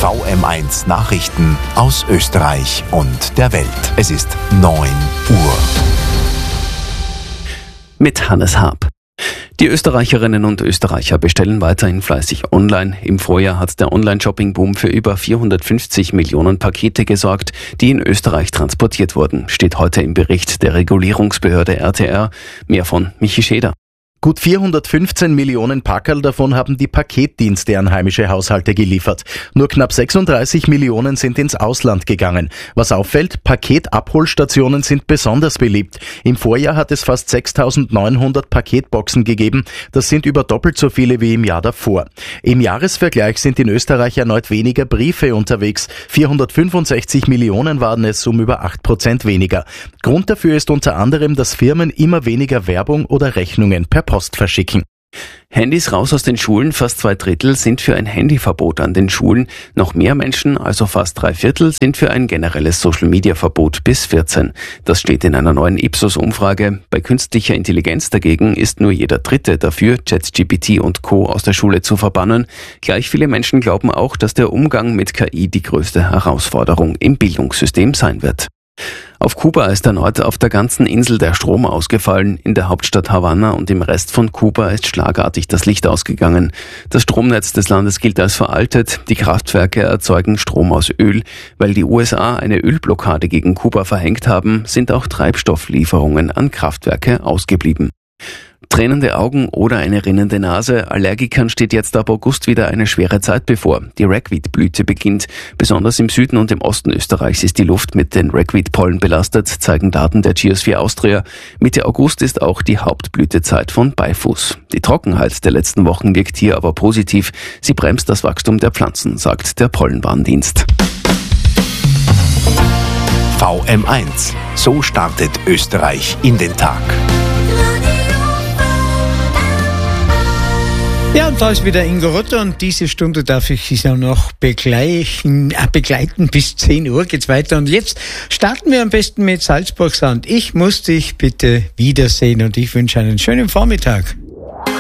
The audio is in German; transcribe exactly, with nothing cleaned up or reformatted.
V M eins Nachrichten aus Österreich und der Welt. Es ist neun Uhr. Mit Hannes Haab. Die Österreicherinnen und Österreicher bestellen weiterhin fleißig online. Im Vorjahr hat der Online-Shopping-Boom für über vierhundertfünfzig Millionen Pakete gesorgt, die in Österreich transportiert wurden, steht heute im Bericht der Regulierungsbehörde R T R. Mehr von Michi Scheder. Gut vierhundertfünfzehn Millionen Packerl davon haben die Paketdienste an heimische Haushalte geliefert. Nur knapp sechsunddreißig Millionen sind ins Ausland gegangen. Was auffällt, Paketabholstationen sind besonders beliebt. Im Vorjahr hat es fast sechstausendneunhundert Paketboxen gegeben. Das sind über doppelt so viele wie im Jahr davor. Im Jahresvergleich sind in Österreich erneut weniger Briefe unterwegs. vierhundertfünfundsechzig Millionen waren es, um über acht Prozent weniger. Grund dafür ist unter anderem, dass Firmen immer weniger Werbung oder Rechnungen per Post verschicken. Handys raus aus den Schulen. Fast zwei Drittel sind für ein Handyverbot an den Schulen. Noch mehr Menschen, also fast drei Viertel, sind für ein generelles Social-Media-Verbot bis vierzehn. Das steht in einer neuen Ipsos-Umfrage. Bei künstlicher Intelligenz dagegen ist nur jeder Dritte dafür, ChatGPT und Co. aus der Schule zu verbannen. Gleich viele Menschen glauben auch, dass der Umgang mit K I die größte Herausforderung im Bildungssystem sein wird. Auf Kuba ist erneut auf der ganzen Insel der Strom ausgefallen. In der Hauptstadt Havanna und im Rest von Kuba ist schlagartig das Licht ausgegangen. Das Stromnetz des Landes gilt als veraltet. Die Kraftwerke erzeugen Strom aus Öl. Weil die U S A eine Ölblockade gegen Kuba verhängt haben, sind auch Treibstofflieferungen an Kraftwerke ausgeblieben. Tränende Augen oder eine rinnende Nase. Allergikern steht jetzt ab August wieder eine schwere Zeit bevor. Die Ragweed-Blüte beginnt. Besonders im Süden und im Osten Österreichs ist die Luft mit den Ragweed-Pollen belastet, zeigen Daten der Geosphere Austria. Mitte August ist auch die Hauptblütezeit von Beifuß. Die Trockenheit der letzten Wochen wirkt hier aber positiv. Sie bremst das Wachstum der Pflanzen, sagt der Pollenwarndienst. V M eins. So startet Österreich in den Tag. Ja, und da ist wieder Ingo Rotter und diese Stunde darf ich Sie auch noch begleichen, äh, begleiten. Bis zehn Uhr geht's weiter. Und jetzt starten wir am besten mit Salzburg Sound. Ich muss dich bitte wiedersehen und ich wünsche einen schönen Vormittag.